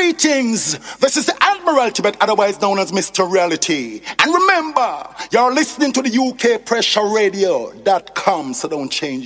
Greetings, this is the Admiral Tibet, otherwise known as Mr. Reality. And remember, you're listening to the UKPressure Radio.com, so don't change